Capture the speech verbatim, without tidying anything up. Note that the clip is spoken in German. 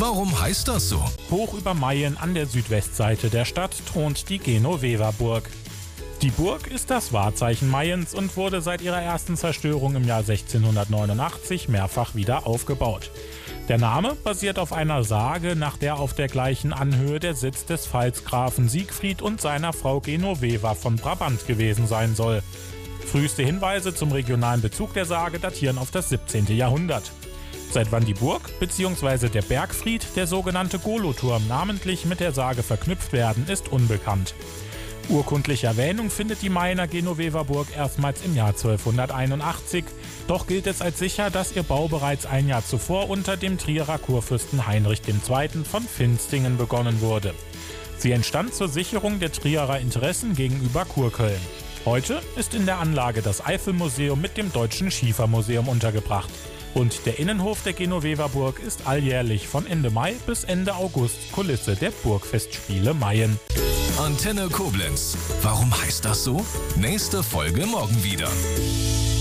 Warum heißt das so? Hoch über Mayen an der Südwestseite der Stadt thront die Genovever-Burg. Die Burg ist das Wahrzeichen Mayens und wurde seit ihrer ersten Zerstörung im Jahr sechzehnhundertneunundachtzig mehrfach wieder aufgebaut. Der Name basiert auf einer Sage, nach der auf der gleichen Anhöhe der Sitz des Pfalzgrafen Siegfried und seiner Frau Genoveva von Brabant gewesen sein soll. Früheste Hinweise zum regionalen Bezug der Sage datieren auf das siebzehnte Jahrhundert. Seit wann die Burg bzw. der Bergfried, der sogenannte Goloturm, namentlich mit der Sage verknüpft werden, ist unbekannt. Urkundliche Erwähnung findet die Mayener Genovever-Burg erstmals im Jahr zwölfhunderteinundachtzig, doch gilt es als sicher, dass ihr Bau bereits ein Jahr zuvor unter dem Trierer Kurfürsten Heinrich der Zweite. Von Finstingen begonnen wurde. Sie entstand zur Sicherung der Trierer Interessen gegenüber Kurköln. Heute ist in der Anlage das Eifelmuseum mit dem Deutschen Schiefermuseum untergebracht. Und der Innenhof der Genovever-Burg ist alljährlich von Ende Mai bis Ende August Kulisse der Burgfestspiele Mayen. Antenne Koblenz. Warum heißt das so? Nächste Folge morgen wieder.